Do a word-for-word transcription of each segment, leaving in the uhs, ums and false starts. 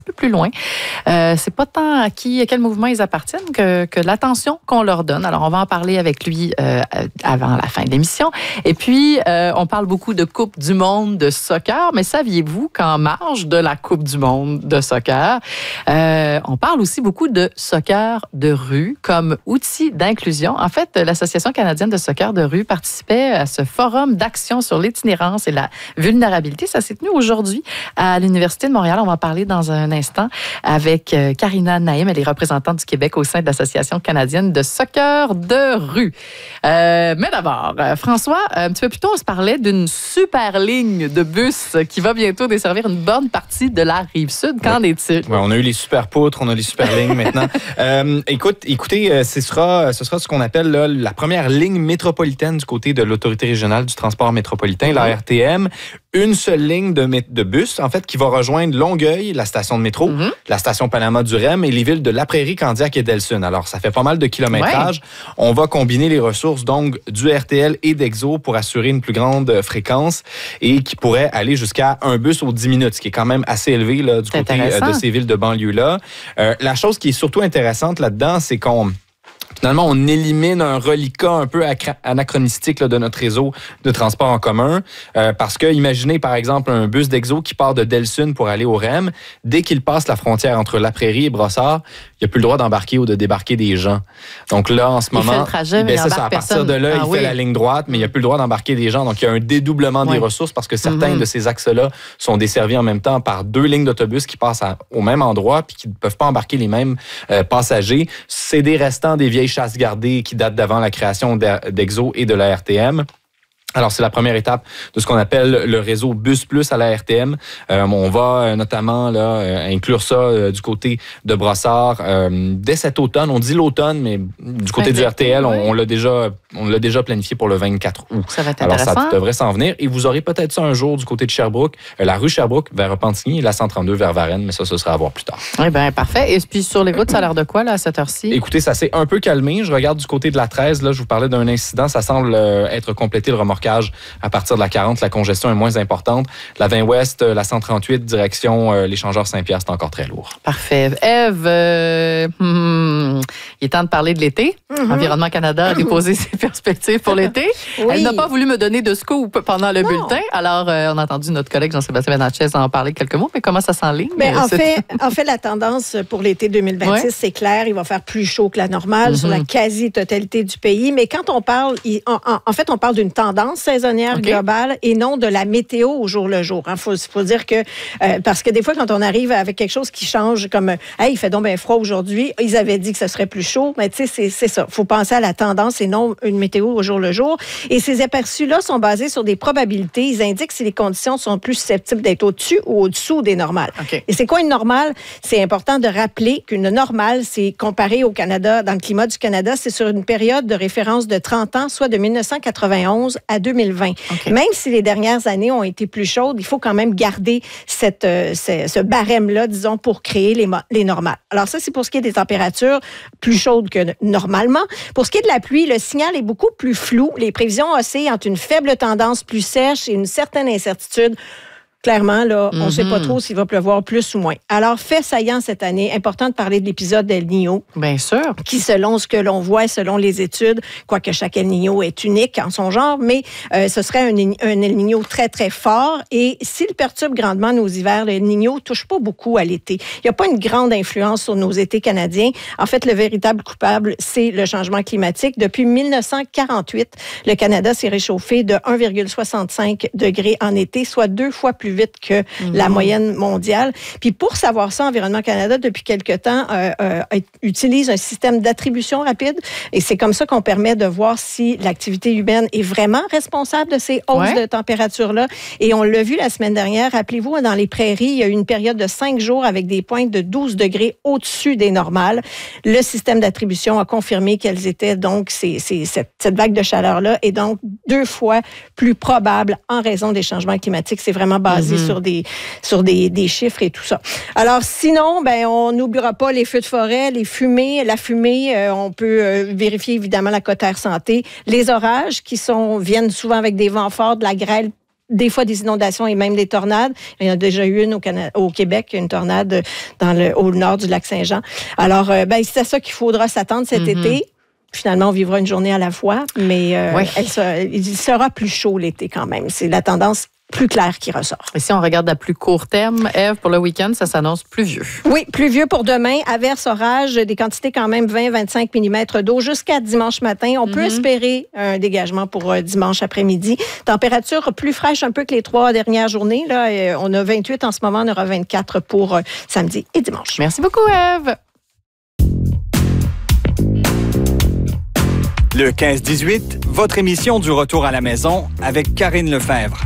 un peu plus loin. Euh, c'est pas tant à qui, à quel mouvement ils appartiennent que, que l'attention qu'on leur donne. Alors, on va en parler avec lui euh, avant la fin de l'émission. Et puis, euh, on parle beaucoup de Coupe du monde de soccer, mais saviez-vous qu'en marge de la Coupe du monde de soccer, euh, on parle aussi beaucoup de soccer de rue comme outil d'inclusion. En fait, l'Association canadienne de soccer de rue participait à ce forum d'action sur l'itinérance et la vulnérabilité. Ça s'est tenu aujourd'hui à l'Université de Montréal. On va en parler dans un instant avec Karina Naïm, elle est représentante du Québec au sein de l'Association canadienne de soccer de rue. Euh, mais d'abord, François, un petit peu plus tôt, on se parlait d'une super ligne de bus qui va bientôt desservir une bonne partie de la Rive-Sud. Qu'en ouais. est-il? Ouais, on a eu les super poutres, on a les super lignes maintenant. euh, écoute, écoutez, ce sera, ce sera ce qu'on appelle là, la première ligne métropolitaine du côté de l'Autorité régionale du transport métropolitain, la R T M. Une seule ligne de, de bus, en fait, qui va rejoindre Longueuil, la station de métro, mm-hmm. la station Panama du R E M et les villes de La Prairie, Candiac et Delsun. Alors, ça fait pas mal de kilométrage. Ouais. On va combiner les ressources, donc, du R T L et d'Exo pour assurer une plus grande fréquence et qui pourrait aller jusqu'à un bus aux dix minutes, ce qui est quand même assez élevé là, du c'est côté de ces villes de banlieue-là. Euh, la chose qui est surtout intéressante là-dedans, c'est qu'on Finalement, on élimine un reliquat un peu anachronistique là, de notre réseau de transport en commun. Euh, parce que, imaginez par exemple un bus d'Exo qui part de Delsun pour aller au R E M. Dès qu'il passe la frontière entre La Prairie et Brossard, il n'a plus le droit d'embarquer ou de débarquer des gens. Donc là, en ce il moment, fait le trajet, ben, mais c'est ça, à partir personne. de là, ah, il oui. fait la ligne droite, mais il n'a plus le droit d'embarquer des gens. Donc il y a un dédoublement oui. des ressources parce que certains mm-hmm. de ces axes-là sont desservis en même temps par deux lignes d'autobus qui passent à, au même endroit puis qui ne peuvent pas embarquer les mêmes euh, passagers. C'est des restants des vieilles chasses gardées qui date d'avant la création d'Exo et de la R T M. Alors, c'est la première étape de ce qu'on appelle le réseau Bus Plus à la R T M. Euh, on va euh, notamment là, euh, inclure ça euh, du côté de Brossard euh, dès cet automne. On dit l'automne, mais du côté ouais, du R T L, on, on l'a déjà, on l'a déjà planifié pour le vingt-quatre août. Ça va être Alors, intéressant. ça devrait s'en venir. Et vous aurez peut-être ça un jour du côté de Sherbrooke, euh, la rue Sherbrooke vers Repentigny et la cent trente-deux vers Varennes, mais ça, ce sera à voir plus tard. Eh bien, parfait. Et puis, sur les routes, ça a l'air de quoi, là, à cette heure-ci? Écoutez, ça s'est un peu calmé. Je regarde du côté de la treize. Là, je vous parlais d'un incident. Ça semble euh, être complété, le remorquage à partir de la quarante, la congestion est moins importante. La vingt ouest, la cent trente-huit, direction euh, l'échangeur Saint-Pierre, c'est encore très lourd. Parfait. Ève, euh, hmm, il est temps de parler de l'été. Mm-hmm. Environnement Canada a déposé ses perspectives pour l'été. Oui. Elle n'a pas voulu me donner de scoop pendant le non. bulletin. Alors, euh, on a entendu notre collègue Jean-Sébastien Benachez en parler quelques mots, mais comment ça s'enligne? Ben, en, fait, en fait, la tendance pour l'été deux mille vingt-six, ouais. c'est clair, il va faire plus chaud que la normale mm-hmm. sur la quasi-totalité du pays. Mais quand on parle, il, en, en fait, on parle d'une tendance saisonnière okay. globale et non de la météo au jour le jour. Il hein. faut, faut dire que, euh, parce que des fois, quand on arrive avec quelque chose qui change, comme, hey, il fait donc bien froid aujourd'hui, ils avaient dit que ce serait plus chaud, mais tu sais, c'est, c'est ça. Il faut penser à la tendance et non une météo au jour le jour. Et ces aperçus-là sont basés sur des probabilités. Ils indiquent si les conditions sont plus susceptibles d'être au-dessus ou au-dessous des normales. Okay. Et c'est quoi une normale? C'est important de rappeler qu'une normale, c'est comparé au Canada, dans le climat du Canada, c'est sur une période de référence de trente ans, soit de dix-neuf cent quatre-vingt-onze à deux mille vingt. Okay. Même si les dernières années ont été plus chaudes, il faut quand même garder cette, euh, ce, ce barème-là, disons, pour créer les, les normales. Alors ça, c'est pour ce qui est des températures plus chaudes que normalement. Pour ce qui est de la pluie, le signal est beaucoup plus flou. Les prévisions oscillent entre une faible tendance plus sèche et une certaine incertitude. Clairement, là, on ne mm-hmm. sait pas trop s'il va pleuvoir plus ou moins. Alors, fait saillant cette année, important de parler de l'épisode d'El Niño. Bien sûr. Qui, selon ce que l'on voit, selon les études, quoique chaque El Niño est unique en son genre, mais euh, ce serait un, un El Niño très, très fort. Et s'il perturbe grandement nos hivers, le El Niño ne touche pas beaucoup à l'été. Il n'y a pas une grande influence sur nos étés canadiens. En fait, le véritable coupable, c'est le changement climatique. Depuis dix-neuf cent quarante-huit, le Canada s'est réchauffé de un virgule soixante-cinq degrés en été, soit deux fois plus vite que mmh. la moyenne mondiale. Puis pour savoir ça, Environnement Canada, depuis quelque temps, euh, euh, utilise un système d'attribution rapide et c'est comme ça qu'on permet de voir si l'activité humaine est vraiment responsable de ces hausses ouais. de température-là. Et on l'a vu la semaine dernière, rappelez-vous, dans les prairies, il y a eu une période de cinq jours avec des pointes de douze degrés au-dessus des normales. Le système d'attribution a confirmé qu'elles étaient donc, c'est, c'est, cette, cette vague de chaleur-là est donc deux fois plus probable en raison des changements climatiques. C'est vraiment basé mm-hmm. sur des sur des, des chiffres et tout ça. Alors sinon, ben on n'oubliera pas les feux de forêt, les fumées, la fumée. Euh, on peut euh, vérifier évidemment la cote air santé, les orages qui sont viennent souvent avec des vents forts, de la grêle des fois des inondations et même des tornades. Il y en a déjà eu une au, Canada, au Québec, une tornade dans le, au nord du lac Saint-Jean. Alors, euh, ben, c'est à ça qu'il faudra s'attendre cet mm-hmm. été. Finalement, on vivra une journée à la fois, mais euh, oui. elle sera, il sera plus chaud l'été quand même. C'est la tendance plus claire qui ressort. Et si on regarde à plus court terme, Ève, pour le week-end, ça s'annonce pluvieux. Oui, pluvieux pour demain. Averse, orage, des quantités quand même vingt à vingt-cinq millimètres d'eau jusqu'à dimanche matin. On mm-hmm. peut espérer un dégagement pour euh, dimanche après-midi. Température plus fraîche un peu que les trois dernières journées. Là, euh, on a vingt-huit en ce moment, on aura vingt-quatre pour euh, samedi et dimanche. Merci beaucoup, Ève. Le quinze dix-huit, votre émission du retour à la maison avec Karine Lefebvre.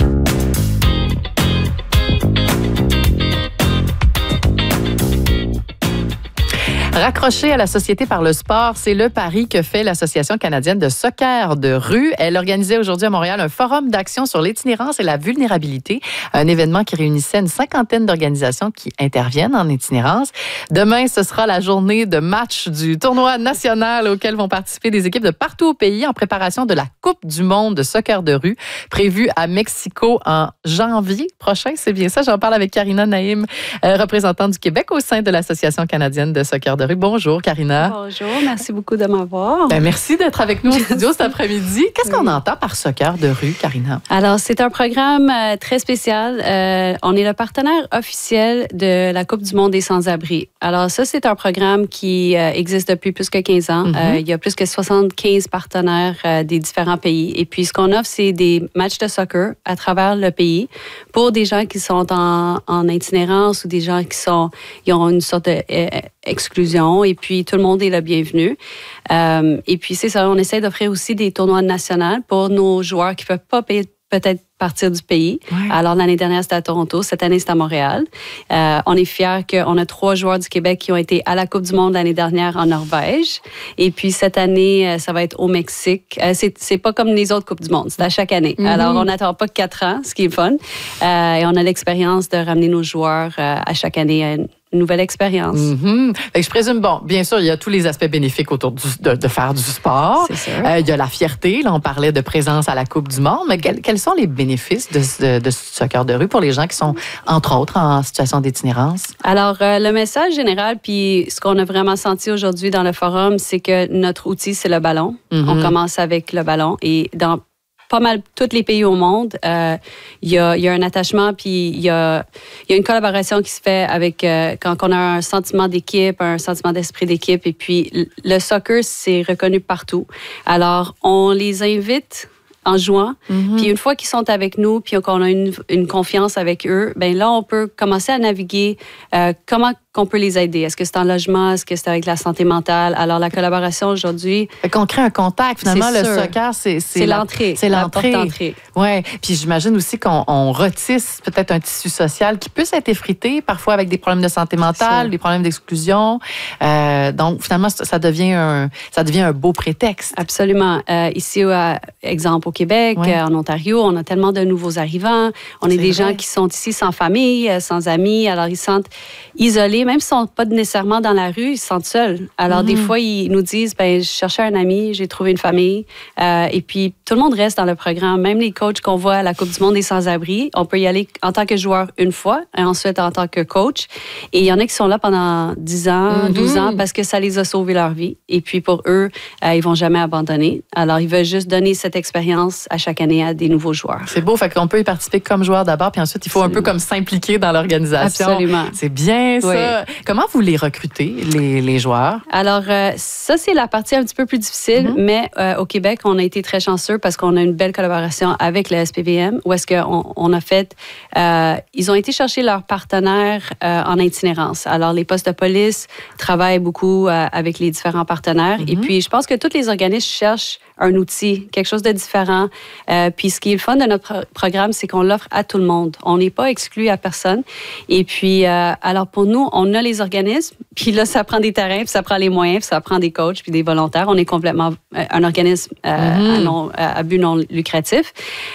Raccrocher à la société par le sport, c'est le pari que fait l'Association canadienne de soccer de rue. Elle organisait aujourd'hui à Montréal un forum d'action sur l'itinérance et la vulnérabilité, un événement qui réunissait une cinquantaine d'organisations qui interviennent en itinérance. Demain, ce sera la journée de match du tournoi national auquel vont participer des équipes de partout au pays en préparation de la Coupe du monde de soccer de rue prévue à Mexico en janvier prochain. C'est bien ça, j'en parle avec Karina Naïm, euh, représentante du Québec au sein de l'Association canadienne de soccer de rue. Bonjour, Karina. Bonjour, merci beaucoup de m'avoir. Ben, merci d'être avec nous au studio cet après-midi. Qu'est-ce qu'on oui. entend par soccer de rue, Karina? Alors, c'est un programme euh, très spécial. Euh, on est le partenaire officiel de la Coupe du monde des sans-abri. Alors, ça, c'est un programme qui euh, existe depuis plus que quinze ans. Mm-hmm. Euh, il y a plus que soixante-quinze partenaires euh, des différents pays. Et puis, ce qu'on offre, c'est des matchs de soccer à travers le pays pour des gens qui sont en, en itinérance ou des gens qui sont, ils ont une sorte de euh, exclusion. Et puis, tout le monde est le bienvenu. Euh, et puis, c'est ça, on essaie d'offrir aussi des tournois nationaux pour nos joueurs qui ne peuvent pas payer, peut-être partir du pays. Ouais. Alors, l'année dernière, c'était à Toronto. Cette année, c'est à Montréal. Euh, on est fiers qu'on a trois joueurs du Québec qui ont été à la Coupe du monde l'année dernière en Norvège. Et puis, cette année, ça va être au Mexique. Euh, c'est, c'est pas comme les autres Coupes du monde. C'est à chaque année. Mm-hmm. Alors, on n'attend pas quatre ans, ce qui est fun. Euh, et on a l'expérience de ramener nos joueurs euh, à chaque année à une nouvelle expérience. Mm-hmm. Fait que je présume, bon, bien sûr, il y a tous les aspects bénéfiques autour du, de, de faire du sport. C'est sûr. Euh, il y a la fierté. Là, on parlait de présence à la Coupe du monde. Mais quels, quels sont les bénéfices de, de, de ce soccer de rue pour les gens qui sont, entre autres, en situation d'itinérance? Alors, euh, le message général, puis ce qu'on a vraiment senti aujourd'hui dans le forum, c'est que notre outil, c'est le ballon. Mm-hmm. On commence avec le ballon. Et dans pas mal tous les pays au monde, euh, il y a, y a un attachement, puis il y a, y a une collaboration qui se fait avec euh, quand on a un sentiment d'équipe, un sentiment d'esprit d'équipe. Et puis, le soccer, c'est reconnu partout. Alors, on les invite en jouant. Mm-hmm. Puis une fois qu'ils sont avec nous, puis qu'on a une, une confiance avec eux, ben là, on peut commencer à naviguer euh, comment qu'on peut les aider. Est-ce que c'est en logement? Est-ce que c'est avec la santé mentale? Alors, la collaboration aujourd'hui... Fait qu'on crée un contact. Finalement, le sûr. soccer, c'est... C'est, c'est la, l'entrée. C'est l'entrée. La porte d'entrée. Oui. Puis j'imagine aussi qu'on on retisse peut-être un tissu social qui peut s'être effrité, parfois avec des problèmes de santé mentale, des problèmes d'exclusion. Euh, donc, finalement, ça devient un, ça devient un beau prétexte. Absolument. Euh, ici, euh, exemple, au Québec, ouais. euh, en Ontario, on a tellement de nouveaux arrivants. On est, est des vrai. gens qui sont ici sans famille, sans amis. Alors, ils se sentent isolés. Même s'ils ne sont pas nécessairement dans la rue, ils se sentent seuls. Alors, mm-hmm. des fois, ils nous disent, ben, je cherchais un ami, j'ai trouvé une famille. Euh, et puis, tout le monde reste dans le programme. Même les coachs qu'on voit à la Coupe du monde des sans-abri, on peut y aller en tant que joueur une fois et ensuite en tant que coach. Et il y en a qui sont là pendant dix ans, mm-hmm. douze ans parce que ça les a sauvés leur vie. Et puis, pour eux, euh, ils ne vont jamais abandonner. Alors, ils veulent juste donner cette expérience à chaque année à des nouveaux joueurs. C'est beau. Fait qu'on peut y participer comme joueur d'abord, puis ensuite, il faut Absolument. un peu comme s'impliquer dans l'organisation. Absolument. C'est bien, ça. Oui. Comment vous les recrutez, les, les joueurs? Alors, euh, ça, c'est la partie un petit peu plus difficile, mm-hmm. mais euh, au Québec, on a été très chanceux parce qu'on a une belle collaboration avec le S P V M, où est-ce qu'on on a fait... Euh, ils ont été chercher leurs partenaires euh, en itinérance. Alors, les postes de police travaillent beaucoup euh, avec les différents partenaires. Mm-hmm. Et puis, je pense que tous les organismes cherchent un outil, quelque chose de différent. Euh, puis, ce qui est le fun de notre pro- programme, c'est qu'on l'offre à tout le monde. On n'est pas exclu à personne. Et puis, euh, alors pour nous, on a les organismes, puis là, ça prend des terrains, puis ça prend les moyens, puis ça prend des coachs, puis des volontaires. On est complètement euh, un organisme euh, mm-hmm. à, non, à but non lucratif.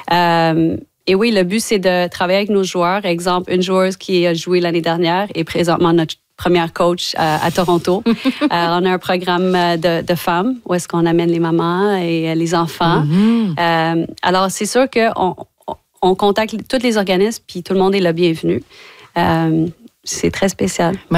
Euh, Et oui, le but, c'est de travailler avec nos joueurs. Exemple, une joueuse qui a joué l'année dernière est présentement notre première coach à, à Toronto. euh, on a un programme de, de femmes où est-ce qu'on amène les mamans et les enfants. Mm-hmm. Euh, alors, c'est sûr qu'on on contacte tous les organismes, puis tout le monde est le bienvenu. Euh, c'est très spécial.